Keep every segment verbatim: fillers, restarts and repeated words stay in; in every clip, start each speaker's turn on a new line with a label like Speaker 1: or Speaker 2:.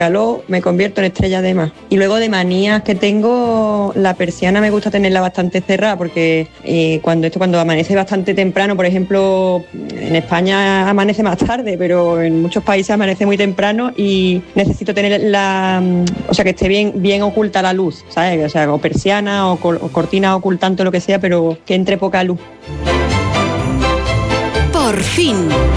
Speaker 1: calor me convierto en estrella de mar. Y luego de manías que tengo, la persiana me gusta tenerla bastante cerrada porque eh, cuando esto cuando amanece bastante temprano, por ejemplo, en España amanece más tarde, pero en muchos países amanece muy temprano y necesito tener la, o sea, que esté bien, bien oculta la luz, ¿sabes? O sea, o persiana o, col, o cortina ocultante, lo que sea, pero que entre poca luz.
Speaker 2: Por fin.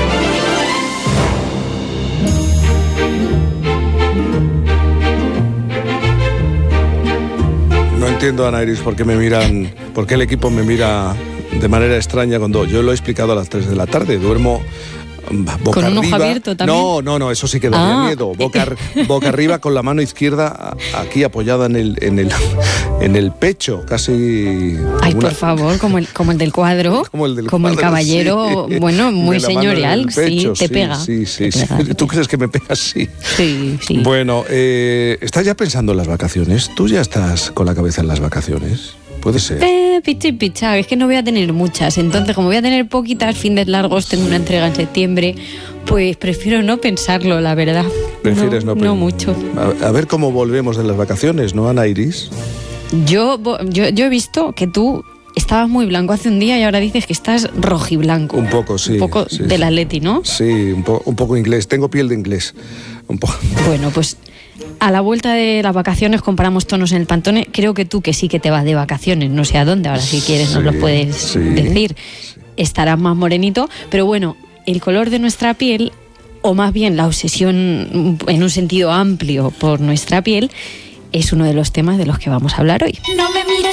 Speaker 3: No entiendo, Ana Iris, por qué me miran, por qué el equipo me mira de manera extraña cuando yo lo he explicado a las tres de la tarde. Duermo boca
Speaker 4: ¿Con un
Speaker 3: arriba.
Speaker 4: ojo abierto también?
Speaker 3: No, no, no, eso sí que daría
Speaker 4: Ah.
Speaker 3: miedo. Boca, boca arriba con la mano izquierda aquí apoyada en el, en el, en el pecho, casi.
Speaker 4: Ay,
Speaker 3: una,
Speaker 4: por favor, como el, como el del cuadro,
Speaker 3: como el, del
Speaker 4: como
Speaker 3: cuadro,
Speaker 4: el caballero,
Speaker 3: sí.
Speaker 4: bueno, muy
Speaker 3: De la mano en
Speaker 4: señorial,
Speaker 3: el pecho,
Speaker 4: sí, te
Speaker 3: sí,
Speaker 4: pega.
Speaker 3: Sí, sí,
Speaker 4: te
Speaker 3: sí.
Speaker 4: pega, te
Speaker 3: ¿Tú
Speaker 4: pega.
Speaker 3: crees que me pegas? Sí.
Speaker 4: Sí, sí.
Speaker 3: Bueno, eh, ¿estás ya pensando en las vacaciones? ¿Tú ya estás con la cabeza en las vacaciones? Puede ser.
Speaker 4: Eh, picha y picha, es que no voy a tener muchas, entonces como voy a tener poquitas, fines largos, tengo una entrega en septiembre, pues prefiero no pensarlo, la verdad.
Speaker 3: ¿Prefieres no,
Speaker 4: no, no mucho.
Speaker 3: A, a ver cómo volvemos de las vacaciones, ¿no, Ana Iris?
Speaker 4: Yo, yo, yo he visto que tú estabas muy blanco hace un día y ahora dices que estás rojiblanco.
Speaker 3: Un poco, sí.
Speaker 4: Un poco
Speaker 3: sí,
Speaker 4: del
Speaker 3: sí.
Speaker 4: Atleti, ¿no?
Speaker 3: Sí, un, po- un poco inglés. Tengo piel de inglés. Un poco.
Speaker 4: Bueno, pues a la vuelta de las vacaciones comparamos tonos en el Pantone. Creo que tú que sí que te vas de vacaciones, no sé a dónde, ahora si quieres
Speaker 3: Sí,
Speaker 4: nos lo puedes
Speaker 3: sí,
Speaker 4: decir.
Speaker 3: sí.
Speaker 4: Estarás más morenito, pero bueno, el color de nuestra piel, o más bien la obsesión en un sentido amplio por nuestra piel, es uno de los temas de los que vamos a hablar hoy.
Speaker 2: No me mires